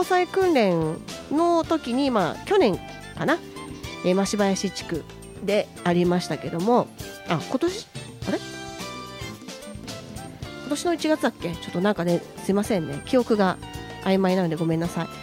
防災訓練の時に、去年かな、増林地区でありましたけども、今年の1月だっけ、ちょっとなんかね、すいませんね、記憶が曖昧なのでごめんなさい。